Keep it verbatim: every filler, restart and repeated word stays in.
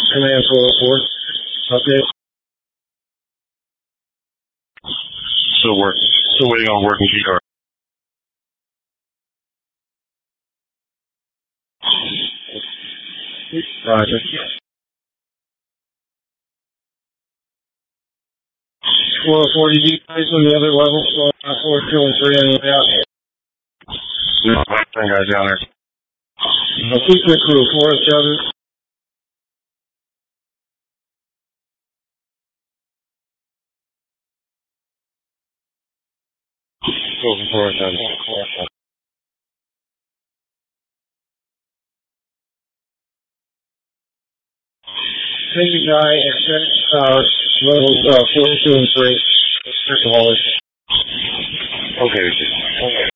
Command four oh four. Okay. Still working. Still waiting on working G R. Roger. four oh four, did you guys on the other level? four two and three on the way out. No, ten guys down there. I'll keep the crew for each other. Go for it, Take a guy and check uh, levels uh, four two and three. Check the haulage. Okay. Okay.